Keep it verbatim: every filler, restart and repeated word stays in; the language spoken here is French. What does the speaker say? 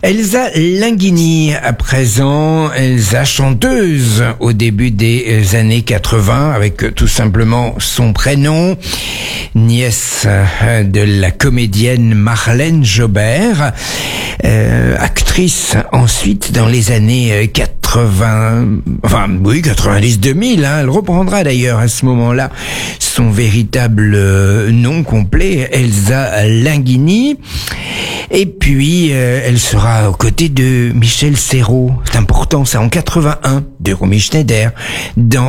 Elsa Linguini, à présent, Elsa chanteuse au début des années quatre-vingts, avec tout simplement son prénom, nièce de la comédienne Marlène Jobert, euh, actrice ensuite dans les années quatre-vingts, enfin oui, quatre-vingt-dix deux mille, hein, elle reprendra d'ailleurs à ce moment-là son véritable nom complet, Elsa Linguini. Et puis, euh, elle sera aux côtés de Michel Serrault. C'est important, ça, en quatre-vingt-un, de Romy Schneider, dans